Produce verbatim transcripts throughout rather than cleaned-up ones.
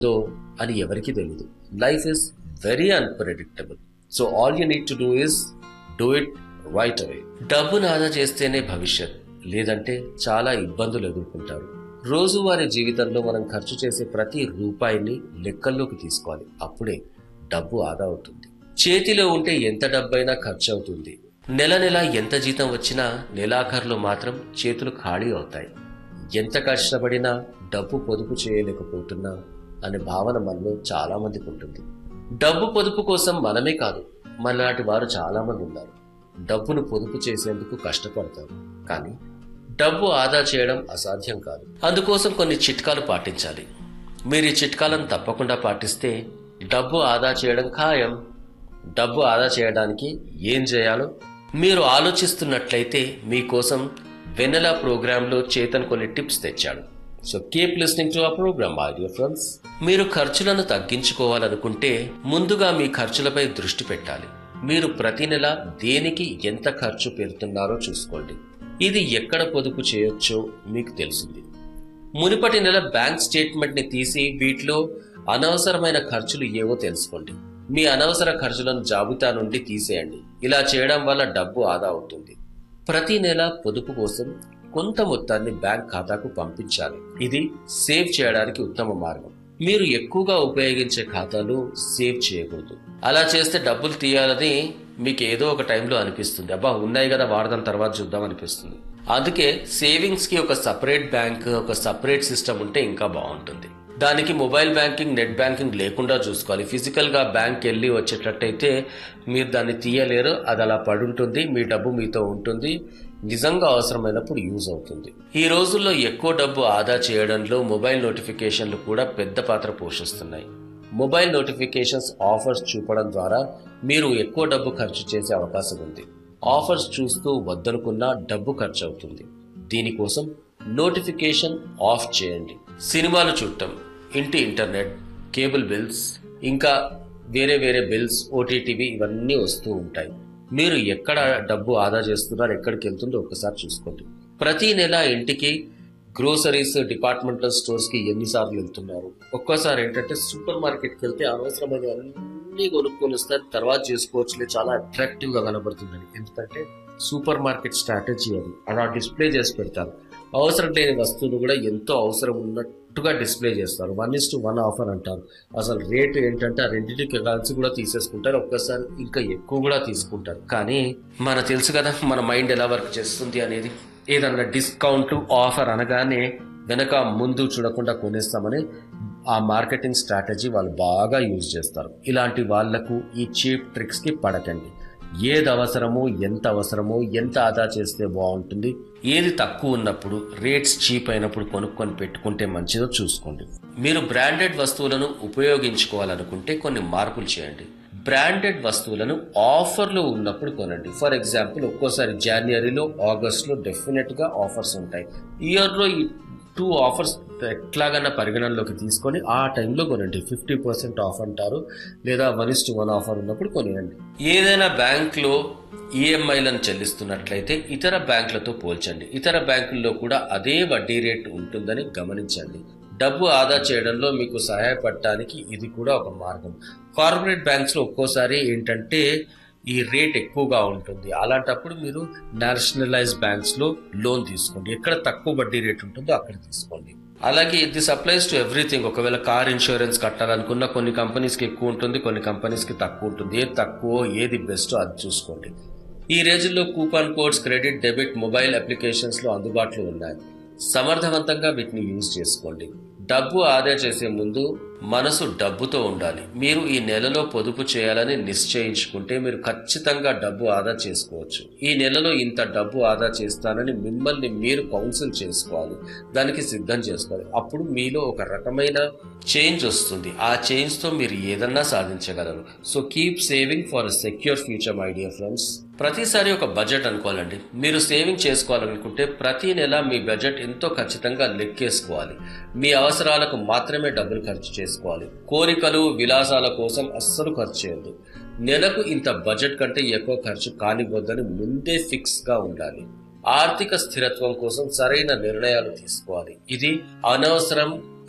దో అని ఎవరికి తెలియదు. Life is very unpredictable. So all you need to do is do it right away. డబ్బును ఆదా చేస్తేనే భవిష్యత్, లేదంటే చాలా ఇబ్బందులు ఎదుర్కొంటారు. రోజువారీ జీవితంలో మనం ఖర్చు చేసే ప్రతి రూపాయిని లెక్కల్లోకి తీసుకోవాలి. అప్పుడే డబ్బు ఆదా అవుతుంది. చేతిలో ఉంటే ఎంత డబ్బైనా ఖర్చు అవుతుంది. నెల నెల ఎంత జీతం వచ్చినా నెలాఖరులో మాత్రం చేతులు ఖాళీ అవుతాయి. ఎంత కష్టపడినా డబ్బు పొదుపు చేయలేకపోతున్నా అనే భావన మనలో చాలా మందికి ఉంటుంది. డబ్బు పొదుపు కోసం మనమే కాదు, మనలాంటి వారు చాలా మంది ఉన్నారు. డబ్బును పొదుపు చేసేందుకు కష్టపడతారు, కానీ డబ్బు ఆదా చేయడం అసాధ్యం కాదు. అందుకోసం కొన్ని చిట్కాలు పాటించాలి. మీరు ఈ చిట్కాలను తప్పకుండా పాటిస్తే డబ్బు ఆదా చేయడం ఖాయం. డబ్బు ఆదా చేయడానికి ఏం చేయాలో మీరు ఆలోచిస్తున్నట్లయితే మీకోసం వెన్నెలా ప్రోగ్రాంలో చేతన్ కొన్ని టిప్స్ తెచ్చాడు. So keep listening to our programme my dear friends. మీరు ఖర్చులను తగ్గించుకోవాలనుకుంటే ముందుగా మీ ఖర్చులపై దృష్టి పెట్టాలి. మీరు ప్రతి నెల దేనికి ఎంత ఖర్చు పెడుతున్నారో చూసుకోండి. ఇది ఎక్కడ పొదుపు చేయొచ్చో మీకు తెలిసింది. మునుపటి నెల బ్యాంక్ స్టేట్మెంట్ ని తీసి వీటిలో అనవసరమైన ఖర్చులు ఏవో తెలుసుకోండి. మీ అనవసర ఖర్చులను జాబితా నుండి తీసేయండి. ఇలా చేయడం వల్ల డబ్బు ఆదా అవుతుంది. ప్రతి నెల పొదుపు కోసం కొంత మొత్తాన్ని బ్యాంక్ ఖాతాకు పంపించాలి. ఇది సేవ్ చేయడానికి ఉత్తమ మార్గం. మీరు ఎక్కువగా ఉపయోగించే ఖాతాలు సేవ్ చేయకూడదు. అలా చేస్తే డబ్బులు తీయాలని మీకు ఏదో ఒక టైంలో అనిపిస్తుంది. అబ్బా ఉన్నాయి కదా, వాడదాం, తర్వాత చూద్దాం అనిపిస్తుంది. అందుకే సేవింగ్స్ కి ఒక సపరేట్ బ్యాంక్, ఒక సపరేట్ సిస్టమ్ ఉంటే ఇంకా బాగుంటుంది. దానికి మొబైల్ బ్యాంకింగ్, నెట్ బ్యాంకింగ్ లేకుండా చూసుకోవాలి. ఫిజికల్ గా బ్యాంక్ వెళ్ళి వచ్చేటట్టయితే మీరు దాన్ని తీయలేరు. అది అలా పడుంటుంది. మీ డబ్బు మీతో ఉంటుంది. నిజంగా అవసరమైనప్పుడు యూజ్ అవుతుంది. ఈ రోజుల్లో ఎక్కువ డబ్బు ఆదా చేయడంలో మొబైల్ నోటిఫికేషన్లు కూడా పెద్ద పాత్ర పోషిస్తున్నాయి. మొబైల్ నోటిఫికేషన్స్ ఆఫర్స్ చూపడం ద్వారా మీరు ఎక్కువ డబ్బు ఖర్చు చేసే అవకాశం ఉంది. ఆఫర్స్ చూస్తూ వద్దనుకున్నా డబ్బు ఖర్చు అవుతుంది. దీనికోసం నోటిఫికేషన్ ఆఫ్ చేయండి. సినిమాలు చూడటం, ఇంటి ఇంటర్నెట్, కేబుల్ బిల్స్, ఇంకా వేరే వేరే బిల్స్, ఓటీటీవీ ఇవన్నీ వస్తూ ఉంటాయి. మీరు ఎక్కడ డబ్బు ఆదా చేస్తున్నారు, ఎక్కడికి వెళ్తుందో ఒకసారి చూసుకోండి. ప్రతి నెల ఇంటికి గ్రోసరీస్, డిపార్ట్మెంటల్ స్టోర్స్ కి ఎన్నిసార్లు వెళ్తున్నారు? ఒక్కోసారి ఏంటంటే సూపర్ మార్కెట్కి వెళ్తే అనవసరమైన అన్ని కొనుక్కొని వస్తారు. తర్వాత చేసుకోవచ్చులే, చాలా అట్రాక్టివ్ గా కనబడుతుందని. ఎందుకంటే సూపర్ మార్కెట్ స్ట్రాటజీ అది. అలా డిస్ప్లే చేసి పెడతారు. అవసరం లేని వస్తువులు కూడా ఎంతో అవసరం ఉన్నట్టుగా డిస్ప్లే చేస్తారు. One is to one offer అంటారు. అసలు రేటు ఏంటంటే ఆ రెండింటికి కలిసి కూడా తీసేసుకుంటారు. ఒక్కసారి ఇంకా ఎక్కువ కూడా తీసుకుంటారు. కానీ మనకు తెలుసు కదా మన మైండ్ ఎలా వర్క్ చేస్తుంది అనేది. ఏదన్నా డిస్కౌంట్ ఆఫర్ అనగానే వెనక ముందు చూడకుండా కొనేస్తామని ఆ మార్కెటింగ్ స్ట్రాటజీ వాళ్ళు బాగా యూజ్ చేస్తారు. ఇలాంటి వాళ్లకు ఈ చీప్ ట్రిక్స్ కి పడకండి. ఏది అవసరమో, ఎంత అవసరమో, ఎంత ఆదా చేస్తే బాగుంటుంది, ఏది తక్కువ ఉన్నప్పుడు, రేట్స్ చీప్ అయినప్పుడు కొనుక్కొని పెట్టుకుంటే మంచిదో చూసుకోండి. మీరు బ్రాండెడ్ వస్తువులను ఉపయోగించుకోవాలనుకుంటే కొన్ని మార్పులు చేయండి. బ్రాండెడ్ వస్తువులను ఆఫర్లు ఉన్నప్పుడు కొనండి. ఫర్ ఎగ్జాంపుల్, ఒక్కోసారి జనవరిలో, ఆగస్ట్ లో డెఫినెట్ గా ఆఫర్స్ ఉంటాయి. ఇయర్ లో ఈ టూ ఆఫర్స్ ఎట్లాగన్నా పరిగణనలోకి తీసుకొని ఆ టైంలో కొనండి. ఫిఫ్టీ పర్సెంట్ ఆఫ్ అంటారు, లేదా one is to one offer ఉన్నప్పుడు కొనియండి. ఏదైనా బ్యాంక్ లో ఈఎంఐలను చెల్లిస్తున్నట్లయితే ఇతర బ్యాంకులతో పోల్చండి. ఇతర బ్యాంకుల్లో కూడా అదే వడ్డీ రేట్ ఉంటుందని గమనించండి. డబ్బు ఆదా చేయడంలో మీకు సహాయపడటానికి ఇది కూడా ఒక మార్గం. కార్పొరేట్ బ్యాంక్స్ లో ఒక్కోసారి ఏంటంటే ఈ రేట్ ఎక్కువగా ఉంటుంది. అలాంటప్పుడు మీరు నేషనలైజ్ బ్యాంక్స్ లో లోన్ తీసుకోండి. ఎక్కడ తక్కువ వడ్డీ రేట్ ఉంటుందో అక్కడ తీసుకోండి. అలాగే దిస్ అప్లైస్ టు ఎవ్రీథింగ్. ఒకవేళ కార్ ఇన్సూరెన్స్ కట్టాలనుకున్న కొన్ని కంపెనీస్ కి ఎక్కువ ఉంటుంది, కొన్ని కంపెనీస్ కి తక్కువ ఉంటుంది. ఏది తక్కువ, ఏది బెస్ట్ అది చూసుకోండి. ఈ రోజుల్లో coupon codes, credit, debit mobile applications లో అందుబాటులో ఉన్నాయి. సమర్థవంతంగా వీటిని యూజ్ చేసుకోండి. డబ్బు ఆదా చేసే ముందు మనసు డబ్బుతో ఉండాలి. మీరు ఈ నెలలో పొదుపు చేయాలని నిశ్చయించుకుంటే మీరు ఖచ్చితంగా డబ్బు ఆదా చేసుకోవచ్చు. ఈ నెలలో ఇంత డబ్బు ఆదా చేస్తానని మిమ్మల్ని మీరు కౌన్సిల్ చేసుకోవాలి, దానికి సిద్ధం చేసుకోవాలి. అప్పుడు మీలో ఒక రకమైన చేంజ్ వస్తుంది. ఆ చేంజ్ తో మీరు ఏదన్నా సాధించగలరు. So keep saving for a secure future my dear friends. ప్రతిసారి ఒక బడ్జెట్ అనుకోవాలండి. మీరు సేవింగ్ చేసుకోవాలనుకుంటే ప్రతి నెల మీ బడ్జెట్ ఎంతో ఖచ్చితంగా లెక్కేసుకోవాలి. మీ అవసరాలకు మాత్రమే డబ్బులు ఖర్చు చేసుకోవాలి. కోరికలు, విలాసాల కోసం అస్సలు ఖర్చు చేయొద్దు. నెలకు ఇంత బడ్జెట్ కంటే ఎక్కువ ఖర్చు కానివ్వద్దని ముందే ఫిక్స్ గా ఉండాలి. ఆర్థిక స్థిరత్వం కోసం సరైన నిర్ణయాలు తీసుకోవాలి. ఇది అనవసరం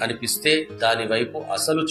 అనిపిస్తే దాని వైపు అసలు